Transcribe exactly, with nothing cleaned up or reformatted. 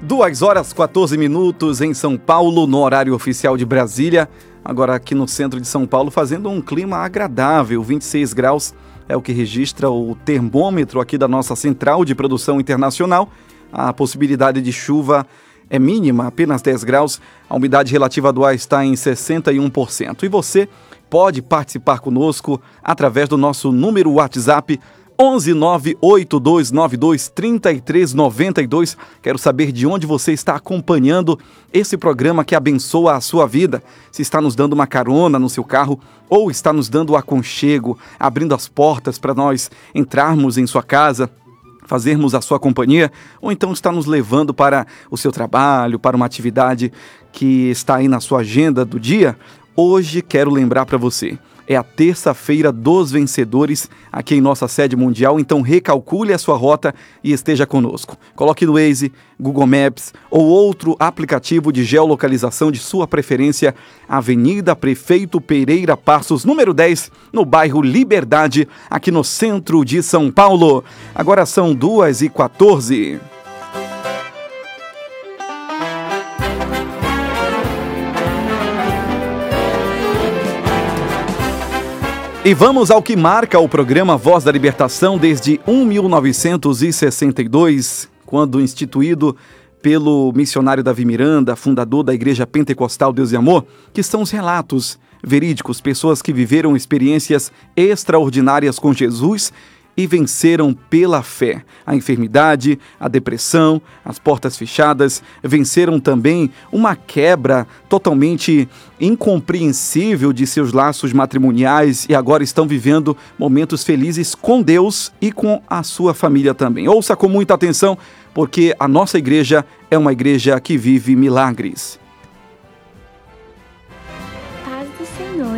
duas horas e quatorze minutos em São Paulo, no horário oficial de Brasília. Agora aqui no centro de São Paulo, fazendo um clima agradável, vinte e seis graus é o que registra o termômetro aqui da nossa central de produção internacional. A possibilidade de chuva é mínima, apenas dez graus. A umidade relativa do ar está em sessenta e um por cento. E você pode participar conosco através do nosso número WhatsApp onze nove oito dois nove dois três três nove dois. Quero saber de onde você está acompanhando esse programa que abençoa a sua vida. Se está nos dando uma carona no seu carro ou está nos dando o aconchego, abrindo as portas para nós entrarmos em sua casa, fazermos a sua companhia, ou então está nos levando para o seu trabalho, para uma atividade que está aí na sua agenda do dia. Hoje quero lembrar para você, é a terça-feira dos vencedores aqui em nossa sede mundial, então recalcule a sua rota e esteja conosco. Coloque no Waze, Google Maps ou outro aplicativo de geolocalização de sua preferência, Avenida Prefeito Pereira Passos, número dez, no bairro Liberdade, aqui no centro de São Paulo. Agora são duas e quatorze. E vamos ao que marca o programa Voz da Libertação desde mil novecentos e sessenta e dois, quando instituído pelo missionário Davi Miranda, fundador da Igreja Pentecostal Deus e Amor, que são os relatos verídicos, pessoas que viveram experiências extraordinárias com Jesus e venceram pela fé a enfermidade, a depressão, as portas fechadas, venceram também uma quebra totalmente incompreensível de seus laços matrimoniais e agora estão vivendo momentos felizes com Deus e com a sua família também. Ouça com muita atenção, porque a nossa igreja é uma igreja que vive milagres. Paz do Senhor.